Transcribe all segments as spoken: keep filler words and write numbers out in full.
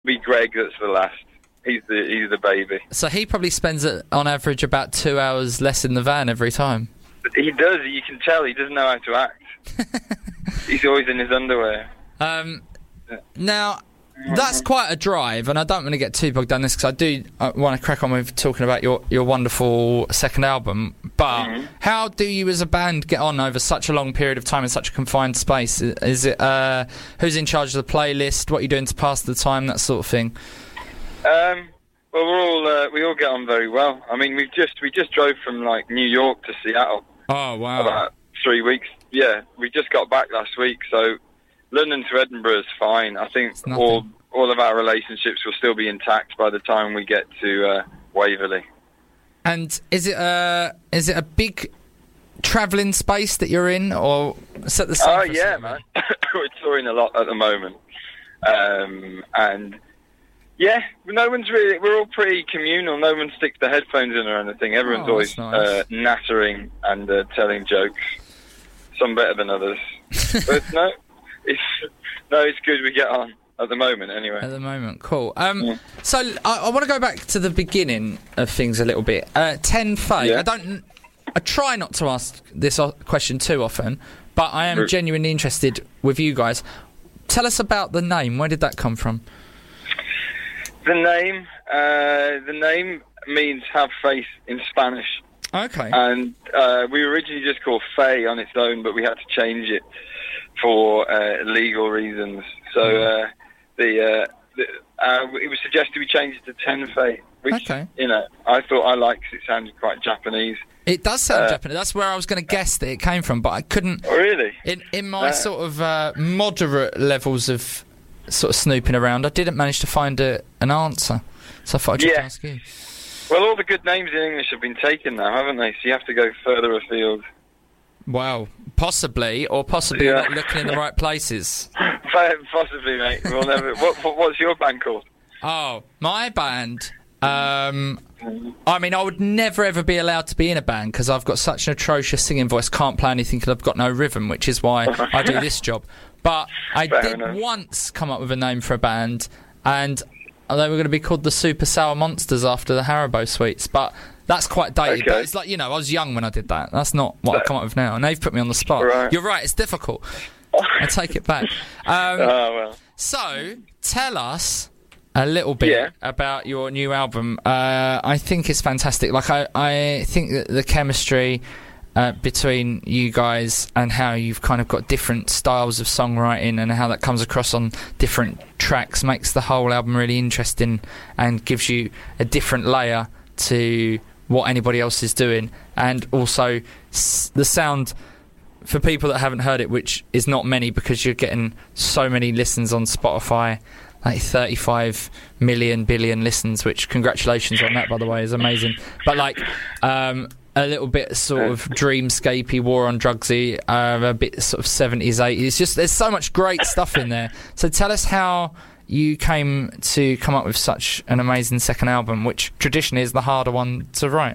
be Greg that's the last. He's the he's the baby. So he probably spends, uh, on average, about two hours less in the van every time. He does. You can tell he doesn't know how to act. He's always in his underwear. Um, now, that's quite a drive, and I don't want to get too bogged down this because I do uh, want to crack on with talking about your, your wonderful second album. But mm-hmm. how do you as a band get on over such a long period of time in such a confined space? Is it uh, who's in charge of the playlist? What are you doing to pass the time? That sort of thing. Um, well, we're all uh, we all get on very well. I mean, we just we just drove from like New York to Seattle. Oh wow! About three weeks. Yeah, we just got back last week, so. London to Edinburgh is fine. I think all all of our relationships will still be intact by the time we get to uh, Waverley. And is it a is it a big travelling space that you're in, or set the Oh yeah, man. We're touring a lot at the moment, um, and yeah, no one's really. We're all pretty communal. No one sticks their headphones in or anything. Everyone's oh, always nice. uh, nattering and uh, telling jokes. Some better than others, but no. It's, no, it's good we get on at the moment, anyway. At the moment, cool. Um, yeah. So I, I want to go back to the beginning of things a little bit. Uh, ten Faye. Yeah. I don't. I try not to ask this question too often, but I am True. genuinely interested with you guys. Tell us about the name. Where did that come from? The name. Uh, the name means have faith in Spanish. Okay. And uh, we were originally just called Faye on its own, but we had to change it for uh, legal reasons. So uh, the, uh, the uh, it was suggested we change it to ten Faye, which okay. you know I thought I liked because it sounded quite Japanese. It does sound uh, Japanese. That's where I was going to guess that it came from, but I couldn't. Oh, really? In in my uh, sort of uh, moderate levels of sort of snooping around, I didn't manage to find a, an answer. So I thought I'd just yeah. ask you. Well, all the good names in English have been taken now, haven't they? So you have to go further afield. Wow, possibly, or possibly yeah. not looking in the right places. Possibly, mate. We'll never. What, what, what's your band called? Oh, my band. Um, I mean, I would never ever be allowed to be in a band because I've got such an atrocious singing voice. Can't play anything because I've got no rhythm, which is why I do this job. But I Fair did enough. once come up with a name for a band, and they were going to be called the Super Sour Monsters after the Haribo sweets, but that's quite dated. Okay. But it's like, you know, I was young when I did that. That's not what I come up with now, and they've put me on the spot. Right. You're right, it's difficult. I take it back. Um, oh, well. So, tell us a little bit Yeah. about your new album. Uh, I think it's fantastic. Like, I, I think that the chemistry uh, between you guys and how you've kind of got different styles of songwriting and how that comes across on different tracks makes the whole album really interesting and gives you a different layer to what anybody else is doing. And also s- the sound, for people that haven't heard it, which is not many because you're getting so many listens on Spotify, like thirty-five million billion listens, which congratulations on that, by the way, is amazing. But like um, a little bit sort of dreamscapey, war on drugsy, uh, a bit sort of seventies, eighties. It's just, there's so much great stuff in there. So tell us how you came to come up with such an amazing second album, which traditionally is the harder one to write.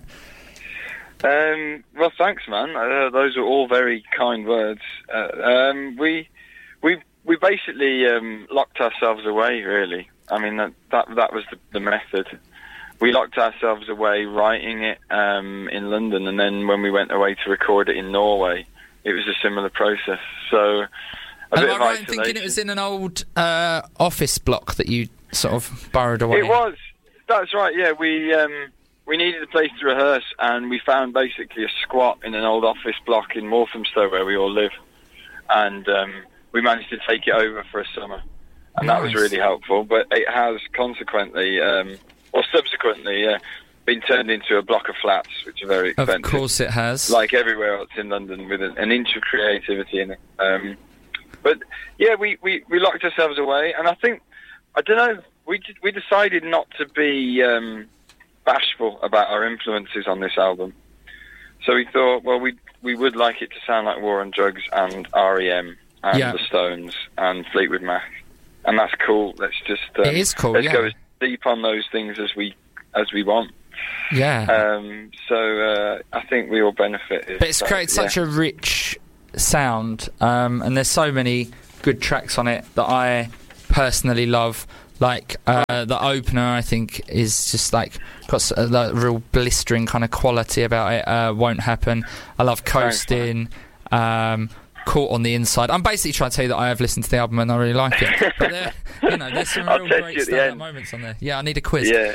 Um, well, thanks, man. Uh, those are all very kind words. Uh, um, we we we basically um, locked ourselves away. Really, I mean that that, that was the, the method. We locked ourselves away writing it um, in London, and then when we went away to record it in Norway, it was a similar process. So, a Am bit I of right in isolation. thinking it was in an old uh, office block that you sort of burrowed away? It was. That's right. Yeah, we. Um, We needed a place to rehearse, and we found basically a squat in an old office block in Walthamstow where we all live. And um, we managed to take it over for a summer. And Nice. that was really helpful. But it has consequently, um, or subsequently, uh, been turned into a block of flats, which are very expensive. Of course it has. Like everywhere else in London, with an, an inch of creativity in it. Um, but, yeah, we, we, we locked ourselves away. And I think, I don't know, we, we decided not to be... Um, bashful about our influences on this album, so we thought, well, we we would like it to sound like War on Drugs and R E M and Yeah. the Stones and Fleetwood Mac, and that's cool. Let's just um, It is cool, Let's yeah. go as deep on those things as we as we want. Yeah. Um, so uh, I think we all benefit. But it's created yeah. such a rich sound, um, and there's so many good tracks on it that I personally love. Like uh, the opener, I think, is just like got a like, real blistering kind of quality about it. Uh, Won't Happen. I love Coasting. Um, Caught on the Inside. I'm basically trying to tell you that I have listened to the album and I really like it. But there, you know, there's some real great stand-up moments on there. Yeah, I need a quiz. Yeah.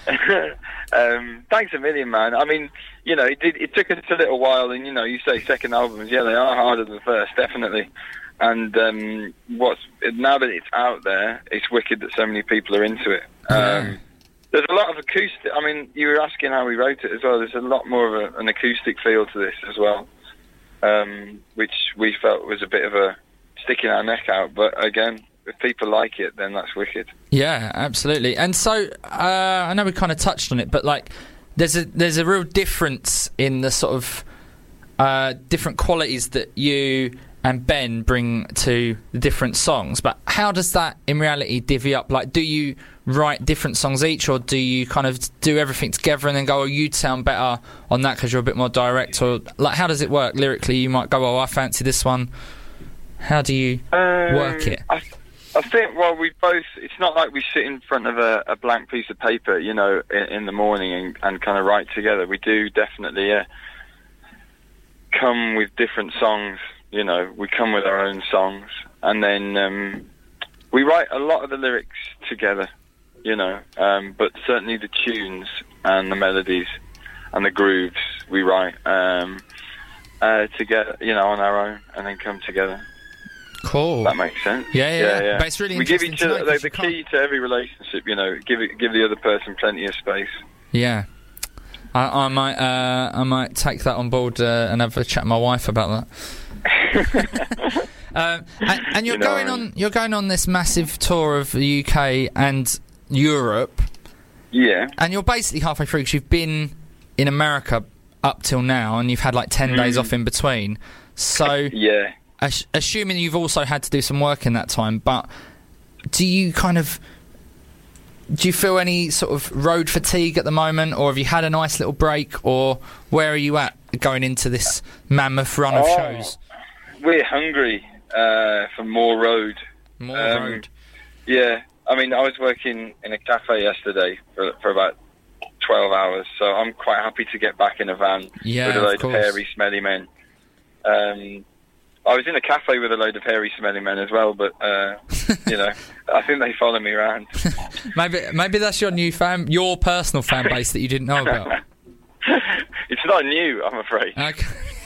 um, thanks a million, man. I mean, you know, it, did, it took us a little while, and you know, you say second albums, yeah, they are harder than first, definitely. And um, what's now that it's out there, it's wicked that so many people are into it. Um, Yeah. There's a lot of acoustic. I mean, you were asking how we wrote it as well. There's a lot more of a, an acoustic feel to this as well, um, which we felt was a bit of a sticking our neck out. But again, if people like it, then that's wicked. Yeah, absolutely. And so uh, I know we kind of touched on it, but like, there's a there's a real difference in the sort of uh, different qualities that you and Ben bring to the different songs. But how does that in reality divvy up? Like, do you write different songs each, or do you kind of do everything together and then go, oh, you'd sound better on that because you're a bit more direct? Or like, how does it work lyrically? You might go, oh, I fancy this one. How do you um, work it? I, I think, well, we both, it's not like we sit in front of a, a blank piece of paper, you know, in, in the morning and, and kind of write together. We do definitely uh, come with different songs, you know, we come with our own songs, and then um, we write a lot of the lyrics together, you know, um, but certainly the tunes and the melodies and the grooves we write um, uh, together, you know, on our own, and then come together. Cool. That makes sense. Yeah, yeah, yeah. yeah. But it's really we give interesting each to know other 'cause the you can't- key to every relationship. You know, give it, give the other person plenty of space. Yeah, I, I might, uh, I might take that on board uh, and have a chat with my wife about that. um, and, and you're You know, going on, you're going on this massive tour of the U K and Europe, Yeah. and you're basically halfway through because you've been in America up till now, and you've had like ten Mm. days off in between. So, Yeah. Ass- assuming you've also had to do some work in that time, but do you kind of do you feel any sort of road fatigue at the moment, or have you had a nice little break, or where are you at going into this mammoth run of Oh, shows? We're hungry uh, for more road. More um, road. Yeah. I mean, I was working in a cafe yesterday for for about twelve hours, so I'm quite happy to get back in a van Yeah, with a of load of, course. hairy, smelly men. Um, I was in a cafe with a load of hairy, smelly men as well, but, uh, you know, I think they follow me around. Maybe maybe that's your new fan, your personal fan base that you didn't know about. It's not new, I'm afraid. Okay.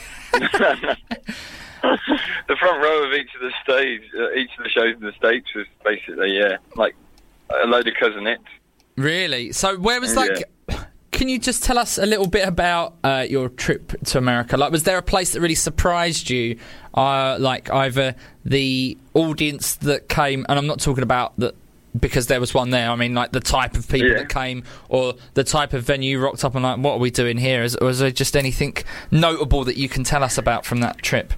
The front row of each of the stage, uh, each of the shows in the States was basically, yeah, like a load of cousinettes. Really? So where was like... Can you just tell us a little bit about uh, your trip to America? Like, was there a place that really surprised you? Uh, like, either the audience that came, and I'm not talking about that because there was one there. I mean, like the type of people Yeah. that came, or the type of venue you rocked up and like, what are we doing here? Is, was there just anything notable that you can tell us about from that trip?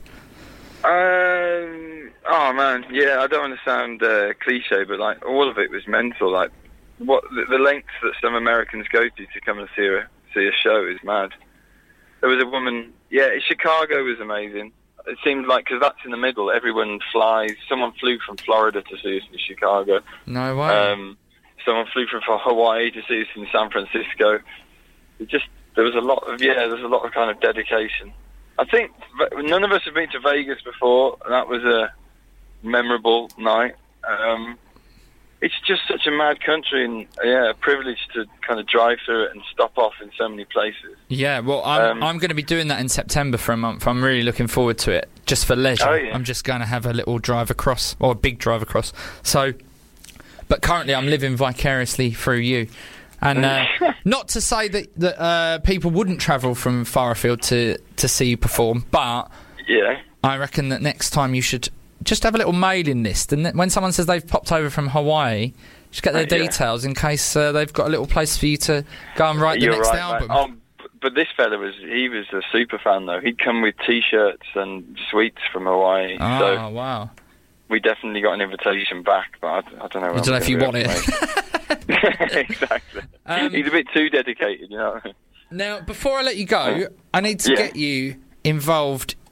Um, oh man, yeah, I don't want to sound uh, cliche, but like all of it was mental. Like, what the, the lengths that some Americans go to to come and see a see a show is mad. There was a woman, yeah, Chicago was amazing. It seemed like, because that's in the middle, everyone flies. Someone flew from Florida to see us in Chicago. No way. Um, someone flew from Hawaii to see us in San Francisco. It just, there was a lot of, yeah, there was a lot of kind of dedication. I think none of us have been to Vegas before, and that was a memorable night. Um, it's just such a mad country, and yeah, a privilege to kind of drive through it and stop off in so many places. Yeah, well, I'm, Um, I'm going to be doing that in September for a month. I'm really looking forward to it, just for leisure. Oh, yeah. I'm just going to have a little drive across, or a big drive across. So, but currently I'm living vicariously through you. And uh, not to say that, that uh, people wouldn't travel from far afield to, to see you perform, but Yeah. I reckon that next time you should just have a little mailing list, and when someone says they've popped over from Hawaii, just get their Uh, yeah. details in case uh, they've got a little place for you to go and write the You're next right, album. mate. Oh, b- but this fella was, he was a super fan though. He'd come with T-shirts and sweets from Hawaii. Oh, So wow. we definitely got an invitation back, but I, I don't know. I don't know if you want it. Exactly. Um, He's a bit too dedicated, you know. Now, before I let you go, I need to Yeah. get you involved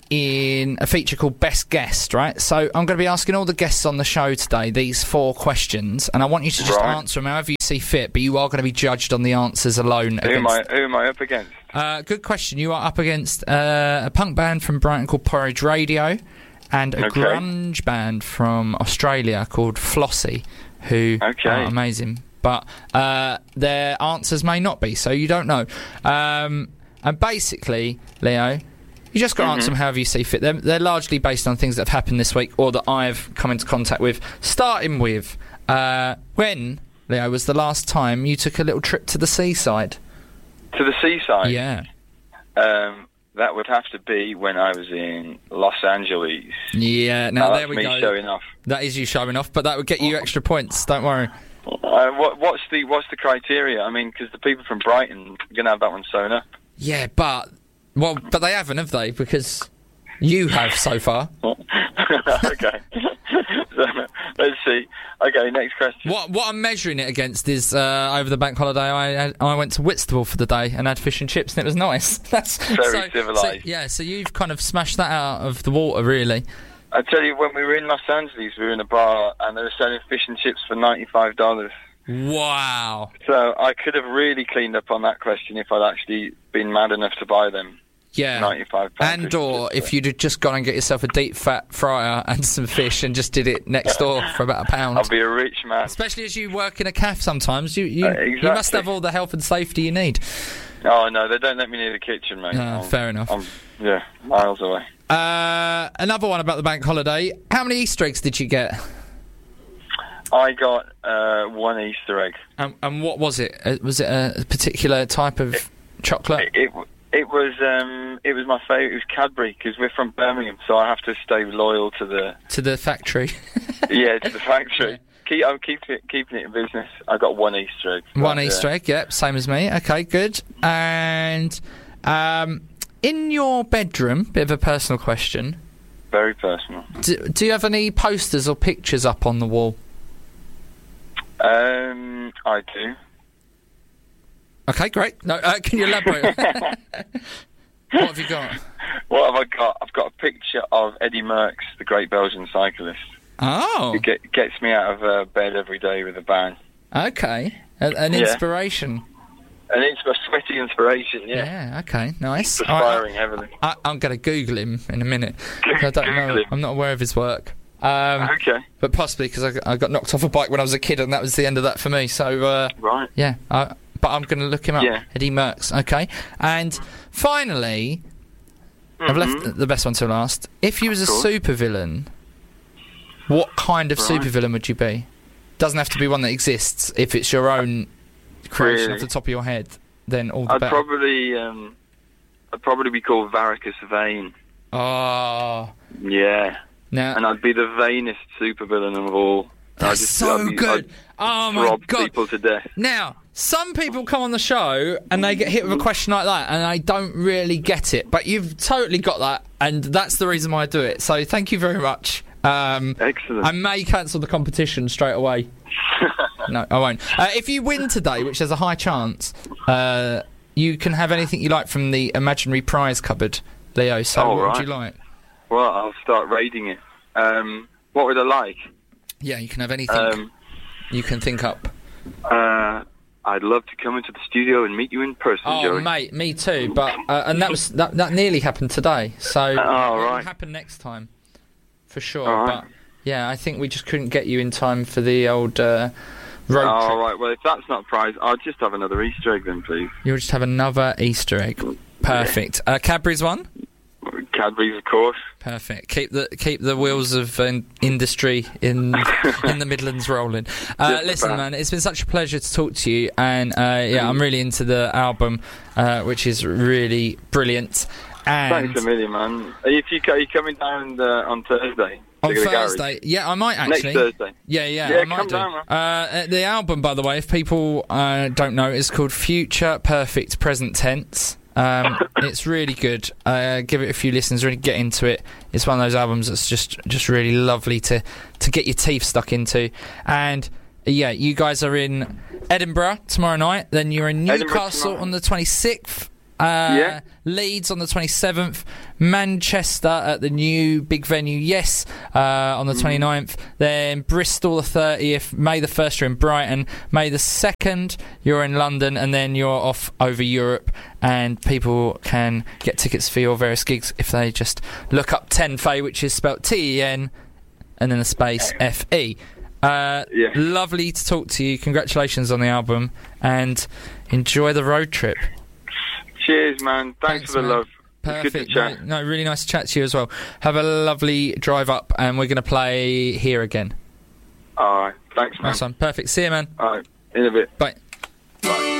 in a feature called Best Guest, right? So I'm going to be asking all the guests on the show today these four questions, and I want you to just Right. answer them however you see fit, but you are going to be judged on the answers alone. Who am I? against- Who am I up against? Uh, good question. You are up against uh, a punk band from Brighton called Porridge Radio and a Okay. grunge band from Australia called Flossie, who Okay. are amazing. But uh, their answers may not be, so you don't know. Um, and basically, Leo, you just got to Mm-hmm. answer them however you see fit. They're, they're largely based on things that have happened this week or that I've come into contact with. Starting with, uh, when, Leo, was the last time you took a little trip to the seaside? To the seaside. Yeah. Um, that would have to be when I was in Los Angeles. Yeah, now Now, there that's we me go. showing off. That is you showing off, but that would get you extra points, don't worry. Uh, what, what's the what's the criteria? I mean, because the people from Brighton are going to have that one sewn up. Yeah, but, well, but they haven't, have they? Because you have so far. Okay. So, let's see. Okay, next question. What what I'm measuring it against is uh, over the bank holiday, I I went to Whitstable for the day and had fish and chips, and it was nice. That's Very so, civilised. So, yeah, so you've kind of smashed that out of the water, really. I tell you, when we were in Los Angeles, we were in a bar and they were selling fish and chips for ninety-five dollars. Wow. So I could have really cleaned up on that question if I'd actually been mad enough to buy them. Yeah. ninety-five pounds. And or if you'd have just gone and get yourself a deep fat fryer and some fish and just did it next door for about a pound. I'll be a rich man. Especially as you work in a cafe sometimes, you you, Uh, you must exactly. have all the health and safety you need. Oh, no, they don't let me near the kitchen, mate. Ah, I'm- fair enough. I'm, yeah, miles away. Uh, another one about the bank holiday. How many Easter eggs did you get? I got uh, one Easter egg. Um, and what was it? Uh, was it a particular type of chocolate? It, it, it was um, it was my favourite. It was Cadbury, because we're from Birmingham, so I have to stay loyal to the To the factory. yeah to the factory. Keep, I'm keeping it, keeping it in business. I got one Easter egg. One But, Easter uh, egg, yep, same as me. Okay, good. And um, in your bedroom, bit of a personal question, Very personal. do, do you have any posters or pictures up on the wall? Um, I do. Okay, great. No, uh, can you elaborate? What have you got? What have I got? I've got a picture of Eddie Merckx, the great Belgian cyclist, Oh, who get, gets me out of uh, bed every day with a bang. okay. A, an Yeah. inspiration. And it's my sweaty inspiration, yeah. Yeah, okay, nice. Perspiring All right, heavily. I, I'm going to Google him in a minute. I don't know. Google him. I'm not aware of his work. Um, Okay, but possibly because I, got- I got knocked off a bike when I was a kid, and that was the end of that for me. So, uh, right. yeah. I, but I'm going to look him up. Yeah. Eddie Merckx. Okay. And finally, I've left the best one till last. If you was a Of course. supervillain, what kind of Right. supervillain would you be? Doesn't have to be one that exists. If it's your own creation Really? off the top of your head, then all the I'd better. probably, um, I'd probably be called Varicus Vane. Oh, Yeah. now And I'd be the vainest supervillain of all. I'd that's just- so I'd be- good. Oh I'd my rob god! people to death. Now, some people come on the show and they get hit with a question like that, and I don't really get it. But you've totally got that, and that's the reason why I do it. So thank you very much. Um, Excellent. I may cancel the competition straight away. No, I won't. Uh, if you win today, which there's a high chance, uh, you can have anything you like from the imaginary prize cupboard, Leo. So Oh, what right. would you like? Well, I'll start raiding it. Um, what would I like? Yeah, you can have anything Um, you can think up. uh, I'd love to come into the studio and meet you in person, Oh, Joey. mate, me too. But uh, and that was that, that nearly happened today. So Oh, it will right. happen next time, for sure. All right. But yeah, I think we just couldn't get you in time for the old uh, road All trip. right. Well, if that's not a prize, I'll just have another Easter egg then, please. You'll just have another Easter egg. Perfect. Uh, Cadbury's one. Cadbury's, of course. Perfect. Keep the keep the wheels of uh, industry in in the Midlands rolling. Uh, Just listen, about. man, it's been such a pleasure to talk to you, and uh, yeah, I'm really into the album, uh, which is really brilliant. And Thanks a million, man. Are you, if you, are you coming down uh, on Thursday? on to the garage? Thursday, yeah, I might Next actually. Thursday. Yeah, yeah, Yeah, I might come do. down, man. Uh, the album, by the way, if people uh, don't know, is called Future Perfect Present Tense. Um, it's really good. Uh, give it a few listens, really get into it. It's one of those albums that's just just really lovely to, to get your teeth stuck into. And yeah, you guys are in Edinburgh tomorrow night. Then you're in Edinburgh Newcastle tomorrow. on the twenty-sixth. Uh, Yeah. Leeds on the twenty-seventh, Manchester at the new big venue, yes, uh, on the twenty-ninth, then Bristol the thirtieth, May the first you're in Brighton, May the second you're in London, and then you're off over Europe, and people can get tickets for your various gigs if they just look up Tenfe, which is spelt T E N and then a space F E. Uh, Yeah. Lovely to talk to you. Congratulations on the album, and enjoy the road trip. Cheers, man. Thanks, Thanks, for the man. love. It's good to Perfect. chat. No, no, really nice to chat to you as well. Have a lovely drive up, and we're going to play here again. All right. Thanks, man. Awesome. Perfect. See you, man. All right. In a bit. Bye.